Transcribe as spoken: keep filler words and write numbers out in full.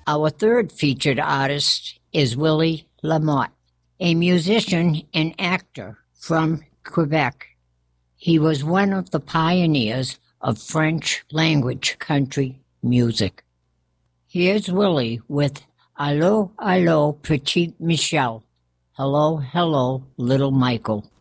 Our third featured artist is Willie Lamotte, a musician and actor from Quebec. He was one of the pioneers of French-language country music. Here's Willie with Allô, Allô, Petit Michel. Hello, hello, little Michael.